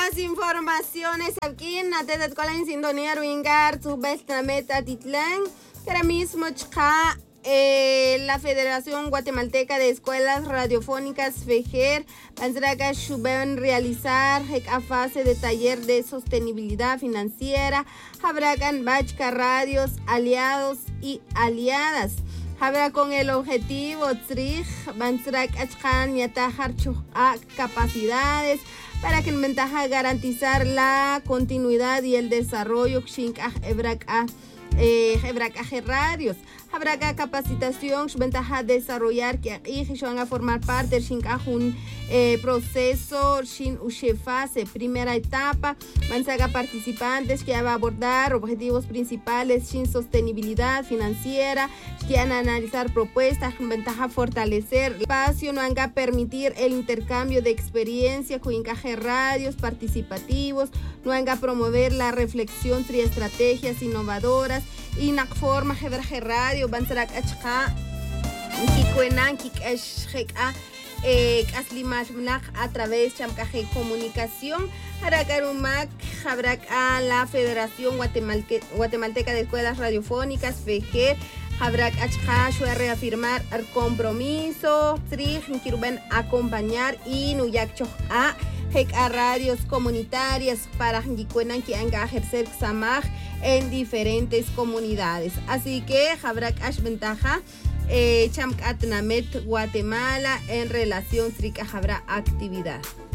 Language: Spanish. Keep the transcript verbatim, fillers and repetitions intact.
más informaciones aquí en Natetat Cola en sintonía Ruingar, su Meta Titlán, que ahora mismo chca, eh, la Federación Guatemalteca de Escuelas Radiofónicas FEGER, Panzraga Shuben realizar a fase de taller de sostenibilidad financiera, Habragan Bachka Radios, aliados y aliadas. Habrá con el objetivo Tzrich, Banzrak Achkan y Atajar a capacidades para que en ventaja garantizar la continuidad y el desarrollo Xinkaj Ebrak a Ebrak a radios. Habrá capacitación, ventaja desarrollar que van a formar parte del Xinkaj un eh, proceso Shin Ushe fase, primera etapa. Mansaga participantes que va a abordar objetivos principales Shin sostenibilidad financiera, que van a analizar propuestas, ventaja fortalecer el espacio, no van a permitir el intercambio de experiencia con encaje radios participativos, no van a promover la reflexión tri estrategias innovadoras y na forma de radio van a achka kikuenan kikashka a través de comunicación. Harakarumak Habrak a la Federación Guatemalque, Guatemalteca de Escuelas Radiofónicas FEGER Habrak Achka a reafirmar el compromiso Trij Kirben acompañar y Nuyak a a radios comunitarias para que hagan ejercer Xamaj en diferentes comunidades. Así que Habrak Ash ventaja eh, Chamkat Namet Guatemala en relación Trika habrá actividad.